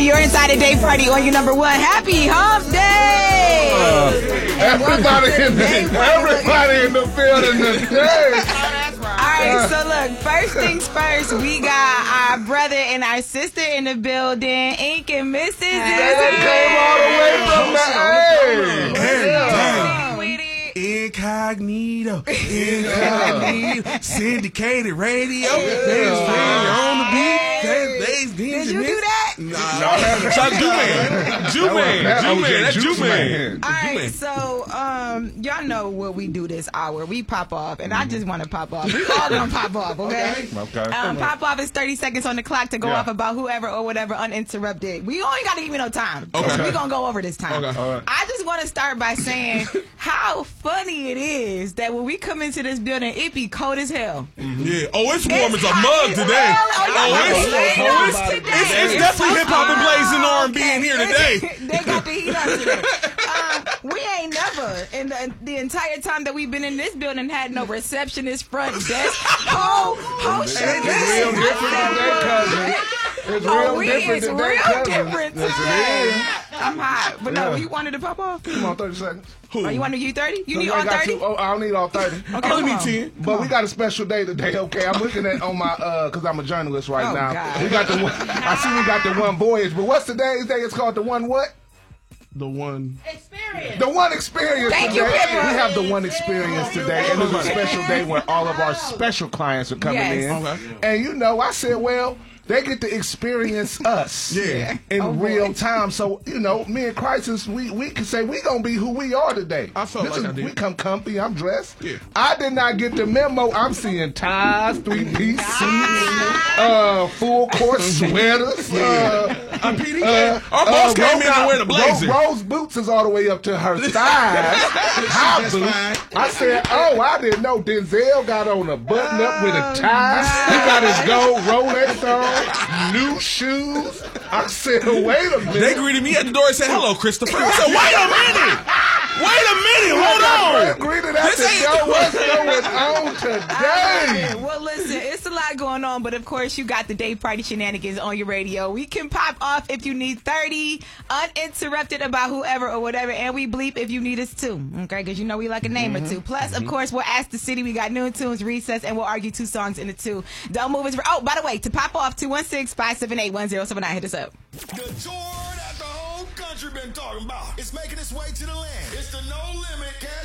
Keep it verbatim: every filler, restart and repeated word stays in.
You're inside a day party on your number one. Happy Hump Day! Uh, everybody in the everybody in the building today. Alright, so look, first things first, we got our brother and our sister in the building, Ink and Missus They came all the way from the Hey, Sweetie. Incognito, incognito, syndicated radio. There's on the beat. There's Did you do that? Nah, shout out Jew Man, Jew Man, that's Jew Man. All right, so um, y'all know what we do this hour. We pop off, and I just want to pop off. We all gonna pop off, okay? Okay. Um, pop off is thirty seconds on the clock to go Yeah. off about whoever or whatever uninterrupted. We only got to give you no time. Okay. We gonna go over this time. Okay. All right. I just want to start by saying how funny it is that when we come into this building, it be cold as hell. Yeah. Oh, it's warm as a hot mug as today. hell. Oh, y'all Oh, got it's, the heat oh, on it's, today. it's, it's definitely hip hop and blazing R and B in here today. They got the heat on today. Um, we ain't never, in the, the entire time that we've been in this building, had no receptionist, front desk, whole, whole shit. It's real different today, cousin. It's real Oh, we different is today, real cousin. different Yes, today. it is. I'm hot. But no, Yeah. you wanted to pop off? Come on, thirty seconds. Oh, you want to you thirty? You No, need you all ain't got thirty? to. Oh, I don't need all thirty. Okay, I only come need on. ten. But we got a special day today, okay? I'm looking at on my, uh, because I'm a journalist right Oh, now. God. We got the one, I see we got the one voyage, but what's today's day? It's called the one what? The one. The one experience Thank you, today. Pippa. We have the one experience today, and it's a special day where all of our special clients are coming Yes. in. Okay. And you know, I said, well, they get to experience us Yeah. in Oh, boy. real time. So, you know, me and Crisis, we, we can say we gonna be who we are today. I felt This like is, I did. We come comfy, I'm dressed. Yeah. I did not get the memo. I'm seeing ties, three-piece suits, uh, full court sweaters. Uh, I'm P D. uh, Our boss uh, came in Rose- to wear the blazer. Rose, Rose boots is all the way up to her thighs. High That's boots. fine. I said, oh, I didn't know Denzel got on a button up with a tie. He got his gold Rolex on, new shoes. I said, wait a minute. They greeted me at the door and said, "Hello, Christopher." I said, "Wait a minute. Wait a minute. Hold on." Greeted at This the ain't- door. What's going on today? Well, listen, it's a lot going on, but of course, you got the day party shenanigans on your radio. We can pop off if you need thirty, uninterrupted about whoever or whatever, and we bleep if you need us too, okay? Because you know we like a name or two. Plus, of course, we'll ask the city. We got noon tunes, recess, and we'll argue two songs in the two. Don't move us. Oh, by the way, to pop off, two one six, five seven eight, one zero seven nine. Hit us up. The tour that the whole country been talking about. It's making its way to the land. It's the No Limit Cash